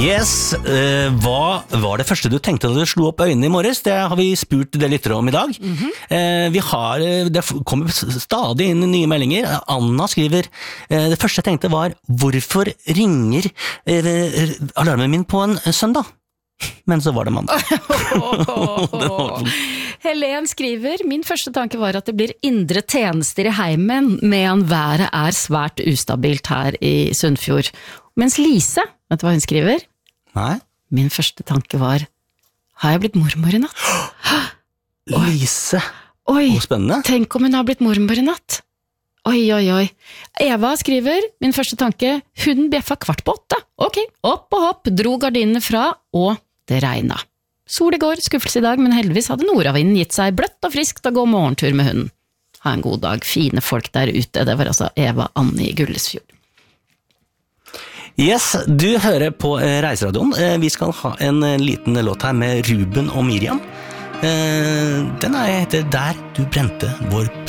Yes, hva var det første du tenkte da du slo opp øynene I morges? Det har vi spurt det lyttere om I dag. Det kommer stadig inn nye meldinger. Anna skriver, det første jeg tenkte var, hvorfor ringer alarmen min på en søndag? Men så var det mandag. Helen skriver, min første tanke var at det blir indre tjenester I heimen, medan været svært ustabilt her I Sunnfjord. Mens Lise, vet du hva hun skriver? Nei. Min første tanke var, har jeg blitt mormor I natt? Lise. Oi, spennende. Tenk om hun har blitt mormor I natt. Oi. Eva skriver, min første tanke, hunden bjeffa 7:15. Ok, opp og hopp, dro gardinene fra, og det regnet. Sol I går, skuffelse I dag, men heldigvis hadde nordavinden gitt seg bløtt og friskt å gå morgentur med hunden. Ha en god dag, fine folk der ute. Det var altså Eva Anne I Gullesfjord. Yes, du hører på Reiseradioen. Vi skal ha en liten låt her med Ruben og Miriam. Den heter Der du brente vår